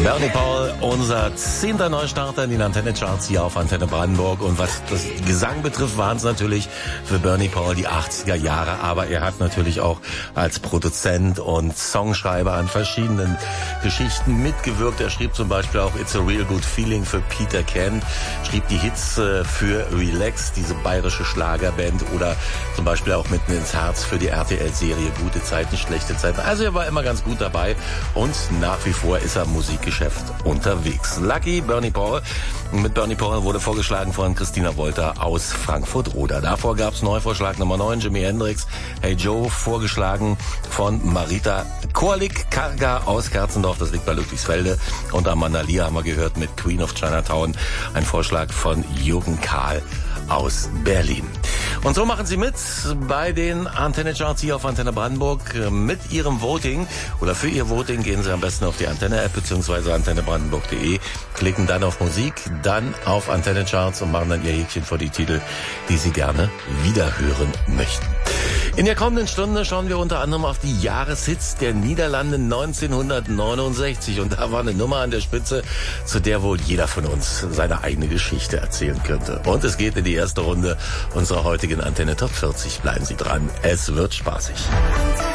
Bernie Paul, unser 10. Neustarter in den Antenne-Charts hier auf Antenne Brandenburg. Und was das Gesang betrifft, waren es natürlich für Bernie Paul die 80er Jahre. Aber er hat natürlich auch als Produzent und Songschreiber an verschiedenen Geschichten mitgewirkt. Er schrieb zum Beispiel auch It's a Real Good Feeling für Peter Kent, schrieb die Hits für Relax, diese bayerische Schlagerband, oder zum Beispiel auch Mitten ins Herz für die RTL-Serie Gute Zeiten, schlechte Zeiten. Also er war immer ganz gut dabei und nach wie vor ist er im Musikgeschäft unterwegs. Lucky Bernie Paul. Mit Bernie Paul wurde vorgeschlagen von Christina Wolter aus Frankfurt-Oder. Davor gab es Neuvorschlag Nummer 9, Jimi Hendrix, Hey Joe, vorgeschlagen von Marita Korlik-Karga aus Kerzendorf, das liegt bei Ludwigsfelde. Und Amanda Lear haben wir gehört mit Queen of Chinatown, ein Vorschlag von Jürgen Kahl aus Berlin. Und so machen Sie mit bei den Antenne-Charts hier auf Antenne Brandenburg mit Ihrem Voting. Oder für Ihr Voting gehen Sie am besten auf die Antenne-App bzw. antennebrandenburg.de, klicken dann auf Musik, dann auf Antenne-Charts und machen dann Ihr Häkchen vor die Titel, die Sie gerne wiederhören möchten. In der kommenden Stunde schauen wir unter anderem auf die Jahreshits der Niederlande 1969. Und da war eine Nummer an der Spitze, zu der wohl jeder von uns seine eigene Geschichte erzählen könnte. Und es geht in die erste Runde unserer heutigen Antenne Top 40. Bleiben Sie dran, es wird spaßig.